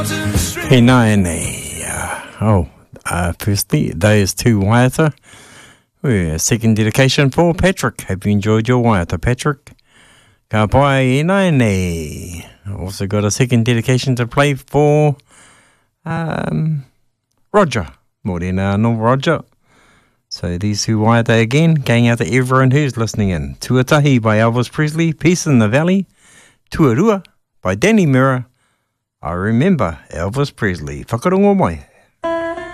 He nine. Firstly, those two waiata. Second dedication for Patrick. Hope you enjoyed your waiata, Patrick. Ka pai e nai. Also got a second dedication to play for Roger. Morena no Roger. So these two waiata again, going out to everyone who's listening in. Tuatahi by Elvis Presley. Peace in the Valley. Tuarua by Danny Mirror. I remember Elvis Presley. Whakarongo mai.